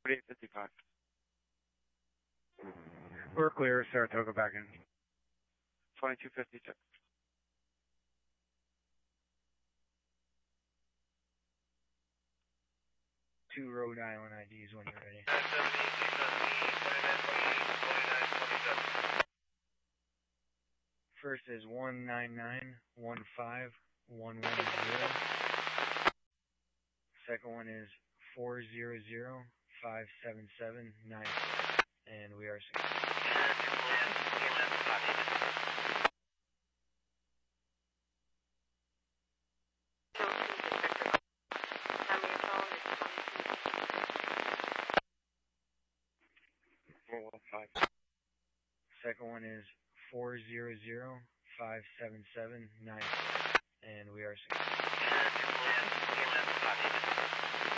4855. We're clear, Saratoga back in. 2256. Two Rhode Island IDs when you're ready. 29, 29, 27. First is 199-15110. Second one is 400-577-9. And we are secure. Second one is 400-577-9. And we are secure.